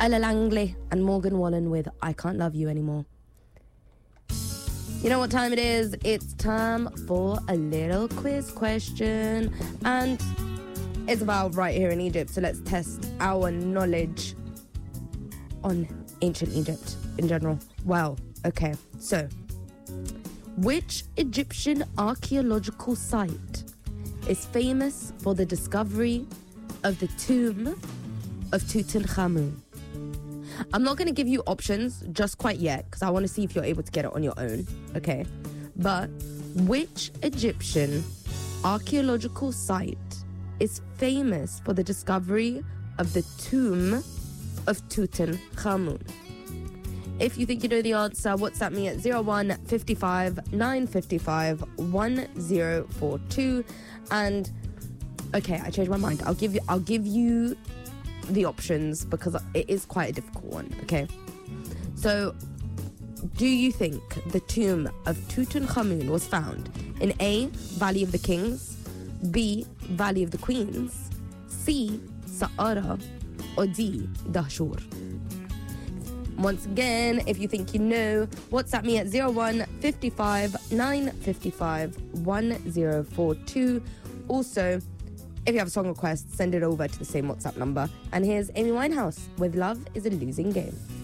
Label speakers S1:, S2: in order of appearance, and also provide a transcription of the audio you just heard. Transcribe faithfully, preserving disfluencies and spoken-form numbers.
S1: Ella Langley and Morgan Wallen with I Can't Love You Anymore. You know what time it is? It's time for a little quiz question. And it's about right here in Egypt. So let's test our knowledge on ancient Egypt in general. Wow. Okay. So, which Egyptian archaeological site is famous for the discovery of the tomb of Tutankhamun? I'm not going to give you options just quite yet because I want to see if you're able to get it on your own, okay? But which Egyptian archaeological site is famous for the discovery of the tomb of Tutankhamun? If you think you know the answer, WhatsApp me at zero one five five nine five five one zero four two. And okay, I changed my mind. I'll give you I'll give you the options because it is quite a difficult one, okay? So, do you think the tomb of Tutankhamun was found in A, Valley of the Kings, B, Valley of the Queens, C, Sa'ara, or D, Dahshur? Once again, if you think you know, WhatsApp me at zero one five five nine five five one zero four two. Also, if you have a song request, send it over to the same WhatsApp number. And here's Amy Winehouse with Love is a Losing Game.